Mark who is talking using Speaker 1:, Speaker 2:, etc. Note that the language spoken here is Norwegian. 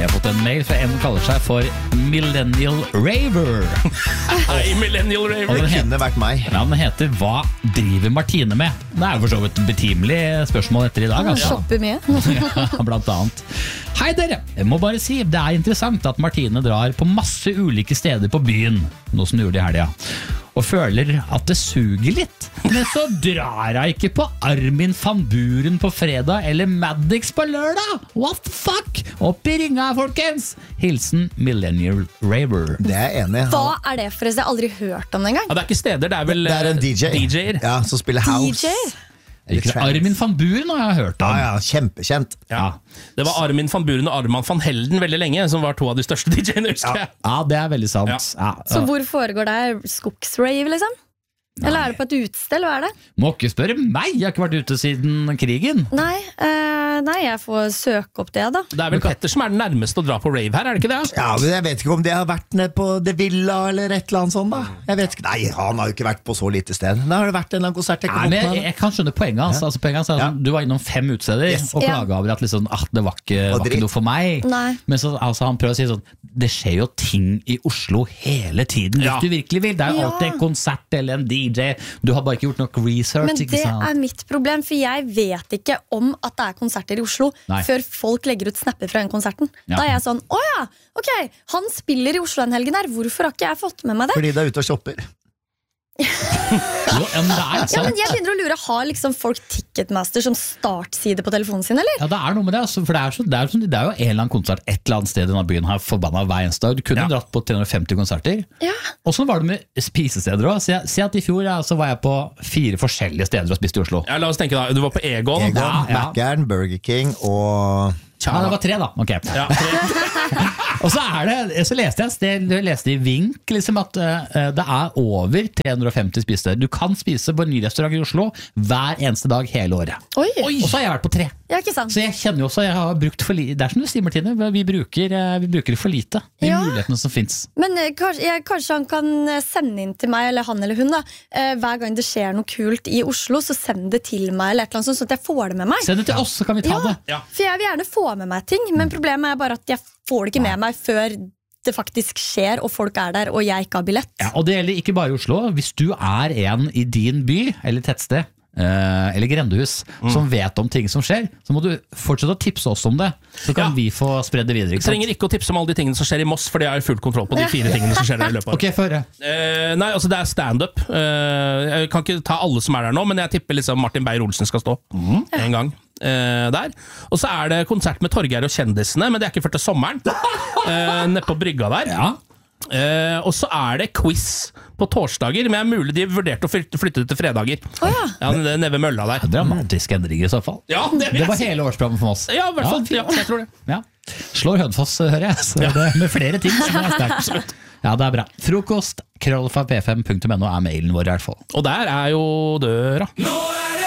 Speaker 1: Jeg har fått en mail fra en som kaller seg for Millennial Raver.
Speaker 2: Hei, Millennial Raver.
Speaker 3: Det kunne vært meg.
Speaker 1: Ja, den heter Hva driver Martine med? Det er jo for så vidt et betimelig spørsmål etter i dag. Altså.
Speaker 4: Shopper mye.
Speaker 1: Ja, blant annet. Hei dere, jeg må bare si det er interessant at Martine drar på masse ulike steder på byen, noe som hun gjorde i helga, og føler at det suger litt. Men så drar jeg ikke på Armin van Buren på fredag eller Maddix på lørdag. What the fuck? Opp i ringa, folkens! Hilsen Millennial Raver.
Speaker 3: Det er jeg enig i.
Speaker 4: Hva er det forresten? Jeg har aldri hørt om det engang.
Speaker 2: Ja, det er ikke steder, det er vel
Speaker 3: Det er en DJ.
Speaker 2: DJ-er.
Speaker 3: Ja, som spiller house.
Speaker 4: DJ?
Speaker 1: Armin van Buren har jeg hørt om.
Speaker 3: Ja, kjempekjent.
Speaker 1: Ja.
Speaker 2: Det var Armin van Buren og Arman van Helden veldig lenge, som var to av de største DJ-ene, husker jeg.
Speaker 1: Ja, det er veldig sant.
Speaker 2: Ja.
Speaker 4: Så hvor foregår det? Skogsrave, liksom? Eller er det på et utested, hva er det?
Speaker 1: Må ikke spørre meg, jeg har ikke vært ute siden krigen.
Speaker 4: Nei, jeg får søke opp det da.
Speaker 2: Det er vel Petter som er den nærmeste å dra på rave her, er det ikke det?
Speaker 3: Ja, men jeg vet ikke om det har vært ned på The Villa eller et eller annet sånt da. Jeg vet ikke. Nei, han har jo ikke vært på så lite sted. Da har det vært en eller annen konsert.
Speaker 1: Nei, men jeg kan skjønne poenget hans. Altså, poenget hans er sånn, du var innom 5 utesteder og klaget over at liksom, det var ikke noe for meg.
Speaker 4: Nei.
Speaker 1: Men så, altså, han prøver å si sånn, det skjer jo ting i Oslo hele tiden hvis du virkelig vil. Det er jo alltid en konsert eller en DJ. Du har bare ikke gjort nok research.
Speaker 4: Men det er mitt problem, for jeg vet ikke om at det er konserter i Oslo før folk legger ut snapper fra den konserten. Da er jeg sånn, åja, ok, han spiller i Oslo en helgen her, hvorfor har ikke jeg fått med meg det?
Speaker 3: Fordi det er ute og shopper.
Speaker 1: Men
Speaker 4: jeg begynner å lure, har liksom folk Ticketmaster som startside på telefonen sin, eller?
Speaker 1: Ja, det er noe med det, altså, for det er jo en eller annen konsert et eller annet sted i denne byen her, forbannet hver eneste dag. Du kunne dratt på 350 konserter. Og sånn var det med spisesteder også. Si at i fjor så var jeg på 4 forskjellige steder og spiste i Oslo.
Speaker 2: Ja, la oss tenke da, du var på Egon.
Speaker 3: Mac'ern, Burger King og...
Speaker 1: Ja, det var 3 da, ok.
Speaker 2: Ja, 3.
Speaker 1: Og så leste jeg et sted, jeg leste i Vink liksom, at det er over 350 spisesteder. Du kan spise på en ny restaurant i Oslo hver eneste dag hele året.
Speaker 4: Oi.
Speaker 1: Og så har jeg vært på 3.
Speaker 4: Ja, ikke sant?
Speaker 1: Så jeg kjenner jo også, jeg har brukt for lite. Det er som du sier, Martine, vi bruker for lite i mulighetene som finnes.
Speaker 4: Men kanskje han kan sende inn til meg, eller han eller hun da, hver gang det skjer noe kult i Oslo, så send det til meg, eller et eller annet sånt, så at jeg får det med meg.
Speaker 1: Send det til oss, så kan vi ta det.
Speaker 4: For jeg vil gjerne få med meg ting, men problemet er bare at jeg får det ikke med meg før det faktisk skjer, og folk er der, og jeg ikke har billett.
Speaker 1: Ja, og det gjelder ikke bare i Oslo. Hvis du er en i din by, eller tettsted, eller grendehus, som vet om ting som skjer, så må du fortsette å tipse oss om det, så kan vi få spredd det videre.
Speaker 2: Du trenger ikke å tipse om alle de tingene som skjer i Moss, for det er full kontroll på de 4 tingene som skjer der i løpet av.
Speaker 1: Ok, føre.
Speaker 2: Nei, altså det er stand-up. Jeg kan ikke ta alle som er der nå, men jeg tipper liksom Martin Beyer-Olsen skal stå en gang der. Og så er det konsert med Torgeir og kjendisene, men det er ikke før til sommeren. Nede på brygga der. Og så er det quiz på torsdager, men det er mulig de vurderte å flytte det til fredager. Nede ved mølla der.
Speaker 1: Dramatisk endring i så fall.
Speaker 2: Ja,
Speaker 1: det var hele årsprogrammet for oss.
Speaker 2: Ja, i hvert fall, jeg tror det.
Speaker 1: Slår Hønefoss, hører jeg. Så det med flere ting som er sterkt. Ja, det er bra. Frokost, krøllfap5.no er mailen vår i hvert fall.
Speaker 2: Og der er jo døra.